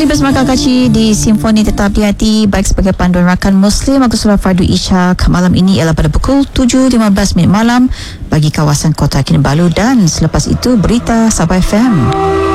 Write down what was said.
kembali bersama Kak Kaci di Simfoni Tetap di Hati, baik sebagai panduan rakan Muslim. Aku Surah Fardu Ishak. Malam ini ialah pada pukul 7.15 malam bagi kawasan Kota Kinabalu, dan selepas itu berita Sabah FM.